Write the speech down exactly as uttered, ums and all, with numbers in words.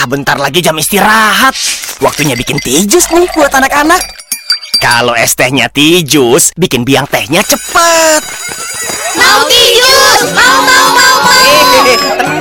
bentar lagi jam istirahat. Waktunya bikin teh jus nih buat anak-anak. Kalau es tehnya teh jus, bikin biang tehnya cepet. Mau teh jus! Mau, mau, mau, mau! Hehehe,